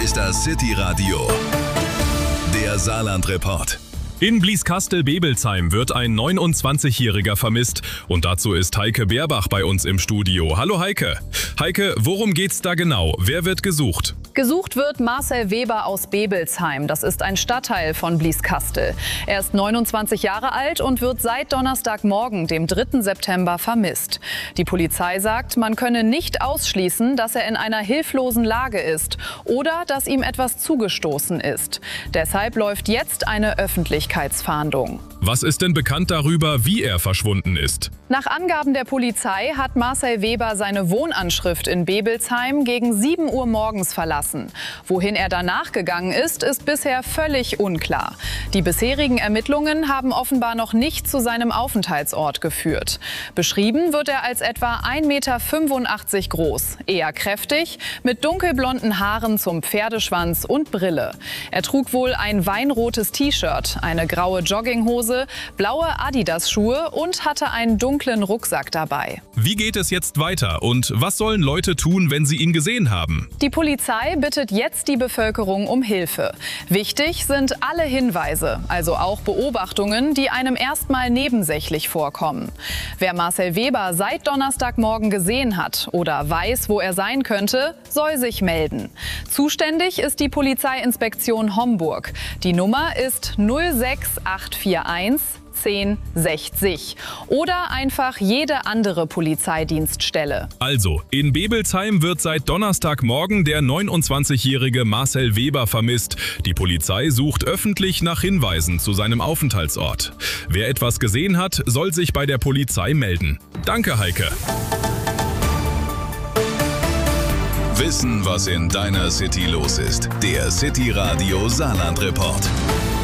ist das City Radio, der Saarland-Report. In Blieskastel-Bebelsheim wird ein 29-Jähriger vermisst und dazu ist Heike Beerbach bei uns im Studio. Hallo Heike. Heike, worum geht's da genau? Wer wird gesucht? Gesucht wird Marcel Weber aus Bebelsheim. Das ist ein Stadtteil von Blieskastel. Er ist 29 Jahre alt und wird seit Donnerstagmorgen, dem 3. September, vermisst. Die Polizei sagt, man könne nicht ausschließen, dass er in einer hilflosen Lage ist oder dass ihm etwas zugestoßen ist. Deshalb läuft jetzt eine Öffentlichkeitsfahndung. Was ist denn bekannt darüber, wie er verschwunden ist? Nach Angaben der Polizei hat Marcel Weber seine Wohnanschrift in Bebelsheim gegen 7 Uhr morgens verlassen. Wohin er danach gegangen ist, ist bisher völlig unklar. Die bisherigen Ermittlungen haben offenbar noch nicht zu seinem Aufenthaltsort geführt. Beschrieben wird er als etwa 1,85 Meter groß, eher kräftig, mit dunkelblonden Haaren zum Pferdeschwanz und Brille. Er trug wohl ein weinrotes T-Shirt, eine graue Jogginghose, blaue Adidas-Schuhe und hatte einen dunklen Rucksack dabei. Wie geht es jetzt weiter und was sollen Leute tun, wenn sie ihn gesehen haben? Die Polizei bittet jetzt die Bevölkerung um Hilfe. Wichtig sind alle Hinweise, also auch Beobachtungen, die einem erstmal nebensächlich vorkommen. Wer Marcel Weber seit Donnerstagmorgen gesehen hat oder weiß, wo er sein könnte, soll sich melden. Zuständig ist die Polizeiinspektion Homburg. Die Nummer ist 06841 1060 oder einfach jede andere Polizeidienststelle. Also, in Bebelsheim wird seit Donnerstagmorgen der 29-jährige Marcel Weber vermisst. Die Polizei sucht öffentlich nach Hinweisen zu seinem Aufenthaltsort. Wer etwas gesehen hat, soll sich bei der Polizei melden. Danke, Heike. Wissen, was in deiner City los ist. Der City Radio Saarland-Report.